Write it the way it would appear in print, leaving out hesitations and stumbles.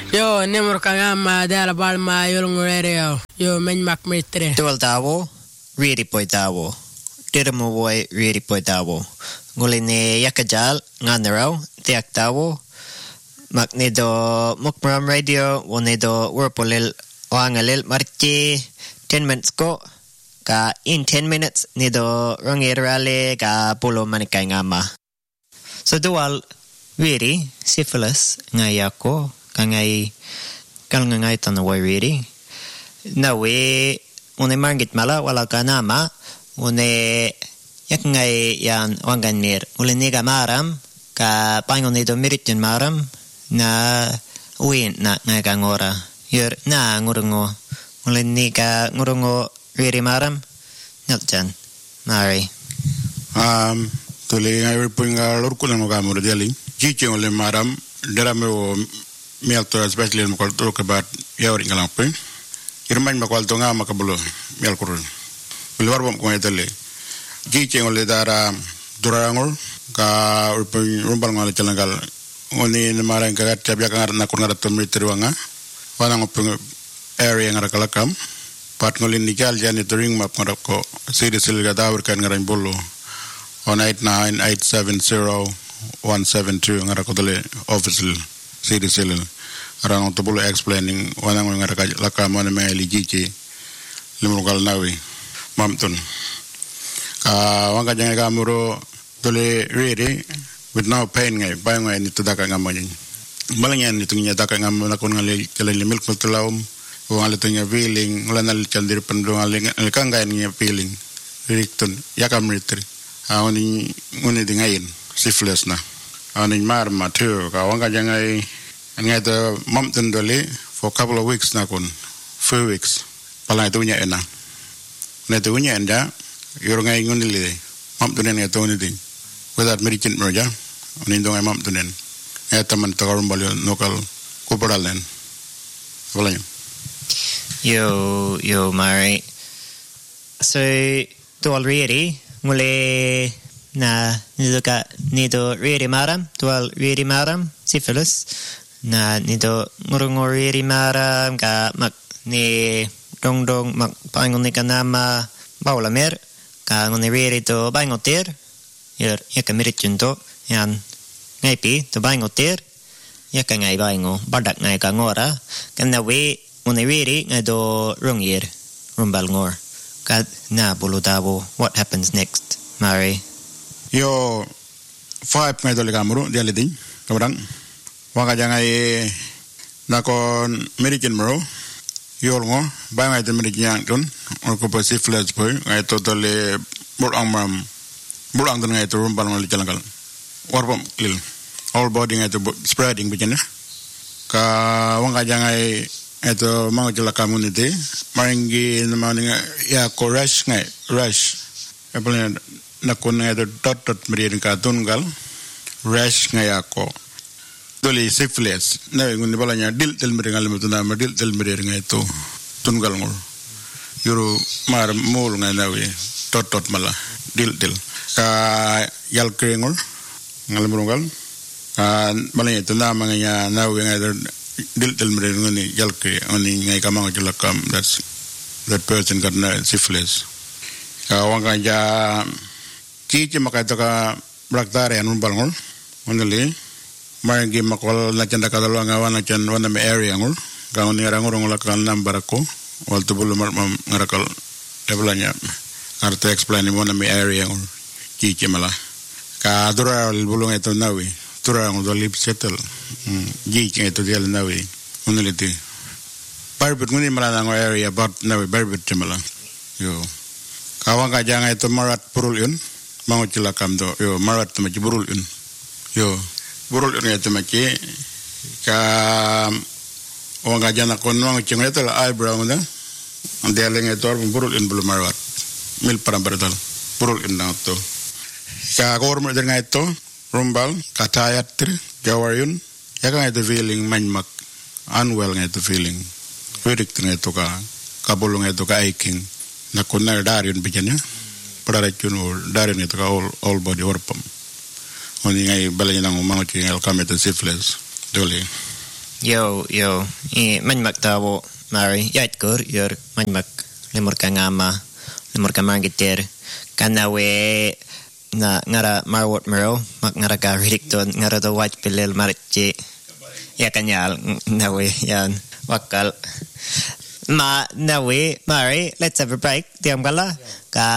Yo, nemor kangama dala balma yolong radio. Yo menmak mitre. Tuwal tawo, ready poi tawo. Dirmo boy ready poi tawo. Ngulini yakajal nganaraw tiak tawo. Magnido mukram radio wonido warpolil wangalil marchi 10 minutes ko. Ka in 10 minutes nido rongirale ka pulo manikay ngama. So dual ready syphilis ngayako kangay kalngay tanaway ready. Nawe une margit mala wala ka nama une yak ngay yan wanganir uliniga maram ka pangon nido miritin maram na uwin na ngangora yer na ngurungo uliniga ngurungo ready maram naljan mari tole ngai punga lorkulan mo gamur diali jiche ole maram derame o mialto especially mo ko talk about yawri ngalang pe irman ma ko alto nga makabulo mial kurun bilwar bom ko etele jiche ole dara durangol ka rumbal ngal chalangal oni marang ka tabya ka na ko ngara to mitriwanga wana ngop area ngara kalakam pat ngolin nikal jani to ring map ngara ko sidi silga dawr kan ngara bolo 189870172 ngara ko dole official sidi sil arang to bolo explaining wana ngara ka lakam wana meli jiche limugal nawi mamtun ka wanga janga gamuro dole ready with no pain ngai ba ngai ni tudaka ngamoy malangyan ni tunya daka ngam na kon ngali kalen milk mutlaum wala tunya feeling wala nal chandir pando ngali kangay ni feeling rikton yakam ritri awani ngone dingain syphilis na awani mar matur ka wanga jangai ngai to mamtun dole for couple of weeks na kon 4 weeks pala tunya ena ne tunya enda yor ngai ngone le mamtun ne to ni ding without medicine merja oni dong mamtun ne teman takarum bali lokal kuparalen wala Yo, Mari. So, to already, mule na nido ready maram, tual ready maram, syphilis, na nido ngurungo ready maram, ka mak ni dong mak pangon ni kanama baulamer, ka ngoni ready to bangotir, yer yakamirit junto, yan ngaipi to bangotir, yaka ngai bango, badak ngai ka ngora, kana we when they ready do rungir rumbal ngor kad na bulutabo what happens next Mari yo 5 ngai dole gamuru dia leding kamrang wanga jangai nakon medicine mro yo ngo ba ngai de medicine don ko pa syphilis boy ngai to dole burang don ngai to rumbal ngol jalangal warbom lil all body ngai to spreading bijana ka wanga jangai eto mga jala community maringi naman ya ko rush apalnya nakon eto tot meririn ka tungal rush ngaya ko doli syphilis na ngun balanya dil meringal mutuna dil meririn eto tungal ngol yuru mar mul nganawi tot mala dil ka yal krengol ngalmurungal balanya to na mga nawi ngader dil meren ngani yalke oni ngai kamang jalakam that person got syphilis ka wanga ja chichi makata ka braktare anun balngol onali marangi makol na chanda ka dalwa ngawana chan wana me area ngol ka oni rangurong lakal number ko wal tubul ngarakal levelanya arte explain wana me area ngol chichi mala ka dura bulung eto nawi turang do lip settle gi to dia nawi uneliti barbet nguni mala ngo area but nawi barbet chemala yo kawang ka janga to marat purul yun mango cilakam do yo marat to maci burul yun yo burul yun to maci ka wang ka jana kon mango cingre to eyebrow na dia lenge to burul yun bulu marat mil parambertal burul yun na to ka gormo dengan itu rumbal katayat jawarun yaka ngait feeling manmak unwell ngait feeling vedik ngait to ka kabulung ngait to ka aching nakonna darin bijanya padara chuno darin ngait ka all body warpam oni ngai balanya nang mangochi ngal kamet syphilis dole Yo, manmak tawo, Mari, yait kur, yor, manmak, lemur kangama, lemur kamangiter, kanawe, na ngara marwot mero, mak ngara ka ridikton, ngara do white pilil marichi, ya kanyal, nawe, yan, wakal. Nawe, Mari, let's have a break, diam kala, ka